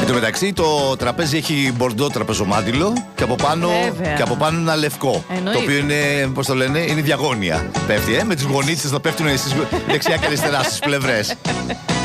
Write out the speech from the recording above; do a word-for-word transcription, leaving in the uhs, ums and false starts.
Εν τω μεταξύ το τραπέζι έχει μπορντό τραπεζομάντιλο και από πάνω, και από πάνω ένα λευκό. Εννοείται. Το οποίο είναι, πώς το λένε, είναι διαγώνια. Πέφτει, ε, με τις γονίτσες να πέφτουν στις δεξιά και αριστερά στις πλευρές.